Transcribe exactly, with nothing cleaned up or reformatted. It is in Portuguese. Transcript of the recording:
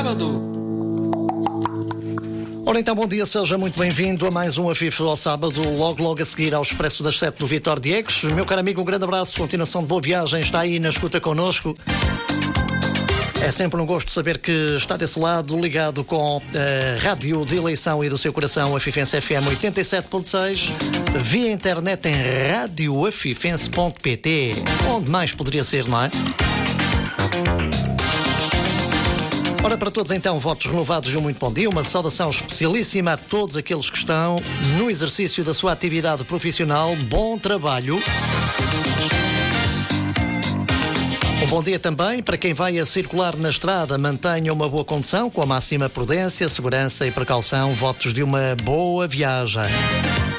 sábado. Ora então, bom dia, seja muito bem-vindo a mais um Afife ao sábado, logo logo a seguir ao Expresso das sete do Vitor Diegues. Meu caro amigo, um grande abraço, continuação de boa viagem, está aí na escuta connosco. É sempre um gosto saber que está desse lado, ligado com a rádio de eleição e do seu coração, Afifense F M oitenta e sete ponto seis, via internet em rádio afifense ponto pt. Onde mais poderia ser, não é? Ora, para todos então, votos renovados e um muito bom dia, uma saudação especialíssima a todos aqueles que estão no exercício da sua atividade profissional. Bom trabalho. Um bom dia também para quem vai a circular na estrada. Mantenha uma boa condução com a máxima prudência, segurança e precaução. Votos de uma boa viagem.